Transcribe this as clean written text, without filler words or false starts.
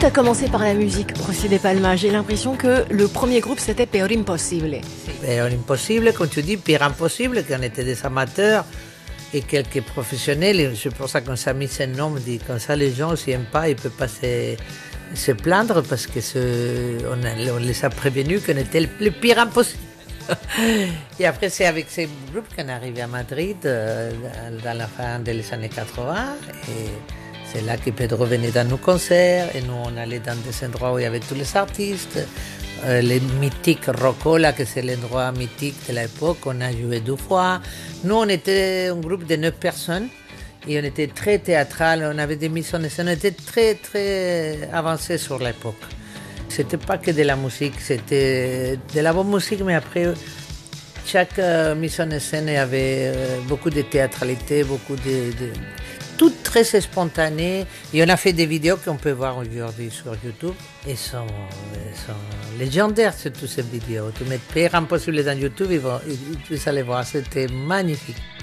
tu as commencé par la musique, Rosy de Palma? J'ai l'impression que le premier groupe, c'était Peor Impossible. Peor Impossible, comme tu dis, Pire Impossible, qu'on était des amateurs et quelques professionnels. Et c'est pour ça qu'on s'est mis ce nom, dit comme ça, les gens, s'ils n'aiment pas, ils ne peuvent pas se plaindre parce que on les a prévenus qu'on était le pire impossible. Et après, c'est avec ces groupes qu'on est arrivé à Madrid dans la fin des années 80. Et c'est là que Pedro venait dans nos concerts. Et nous, on allait dans des endroits où il y avait tous les artistes. Les mythiques Rocola, que c'est l'endroit mythique de l'époque, on a joué 2 fois. Nous, on était un groupe de 9 personnes. Et on était très théâtral, on avait des mises en scène, on était très, très avancés sur l'époque. C'était pas que de la musique, c'était de la bonne musique, mais après, chaque mise en scène avait beaucoup de théâtralité, beaucoup de tout très spontané. Et on a fait des vidéos qu'on peut voir aujourd'hui sur YouTube. Et sont légendaires, toutes ces vidéos. Tu mets Pire Impossible dans YouTube, vous allez voir, c'était magnifique.